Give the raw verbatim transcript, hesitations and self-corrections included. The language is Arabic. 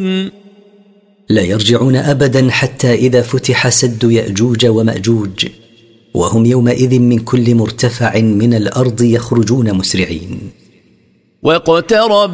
يرجعون لا يرجعون أبدا حتى إذا فتح سد يأجوج ومأجوج وهم يومئذ من كل مرتفع من الأرض يخرجون مسرعين. واقترب